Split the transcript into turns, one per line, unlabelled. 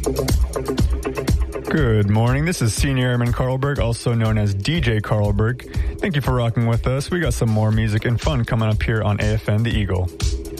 Good morning. This is Senior Airman Carlberg, also known as DJ Carlberg. Thank you for rocking with us. We got some more music and fun coming up here on AFN The Eagle.